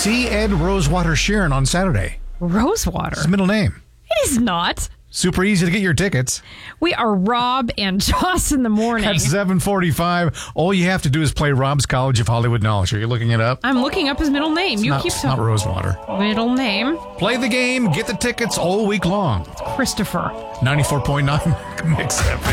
See Ed Rosewater Sheeran on Saturday. Rosewater? His middle name. It is not. Super easy to get your tickets. We are Rob and Joss in the morning. At 7:45. All you have to do is play Rob's College of Hollywood Knowledge. Are you looking it up? I'm looking up his middle name. It's not Rosewater. Middle name? Play the game. Get the tickets all week long. Christopher. 94.9 Mix FM.